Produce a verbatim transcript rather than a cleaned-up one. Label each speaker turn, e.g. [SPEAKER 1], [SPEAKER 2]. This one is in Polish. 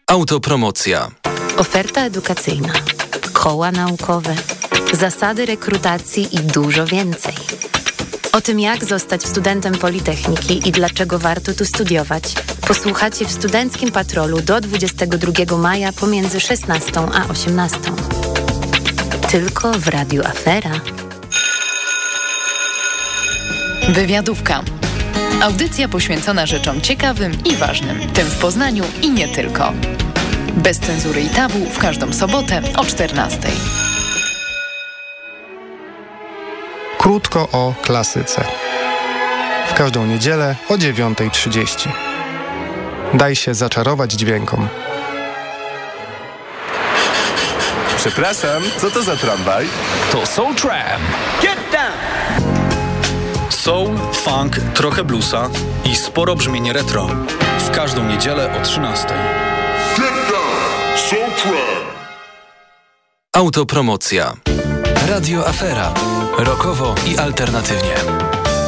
[SPEAKER 1] Autopromocja.
[SPEAKER 2] Oferta edukacyjna, koła naukowe, zasady rekrutacji i dużo więcej. O tym, jak zostać studentem Politechniki i dlaczego warto tu studiować, posłuchacie w Studenckim Patrolu do dwudziestego drugiego maja pomiędzy szesnastą a osiemnastą. Tylko w Radiu Afera.
[SPEAKER 3] Wywiadówka. Audycja poświęcona rzeczom ciekawym i ważnym, tym w Poznaniu i nie tylko. Bez cenzury i tabu w każdą sobotę o czternastej.
[SPEAKER 4] Krótko o klasyce. W każdą niedzielę o dziewiąta trzydzieści. Daj się zaczarować dźwiękom.
[SPEAKER 5] Przepraszam, co to za tramwaj?
[SPEAKER 6] To Soul Tram.
[SPEAKER 7] Get down!
[SPEAKER 6] Soul, funk, trochę bluesa i sporo brzmienie retro. W każdą niedzielę o trzynastej.
[SPEAKER 8] Get down! Soul Tram.
[SPEAKER 1] Autopromocja.
[SPEAKER 9] Radio Afera. Rockowo i alternatywnie.